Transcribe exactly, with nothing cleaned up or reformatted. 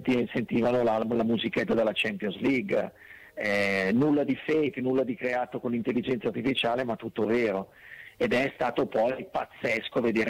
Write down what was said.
senti- sentivano la, la musichetta della Champions League. Eh, nulla di fake, nulla di creato con l'intelligenza artificiale, ma tutto vero. Ed è stato poi pazzesco vedere